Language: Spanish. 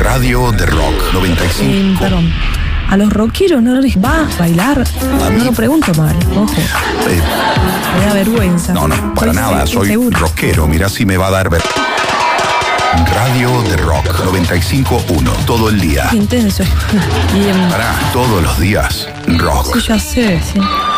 Radio de Rock 95. Perdón. A los rockeros no les va a bailar. No lo pregunto mal, ojo. Me da vergüenza. No, para nada. Soy rockero. Mirá si me va a dar vergüenza. Radio de Rock 95.1. Todo el día. Intenso. Pará, todos los días. Rock. Sí, ya sé, sí.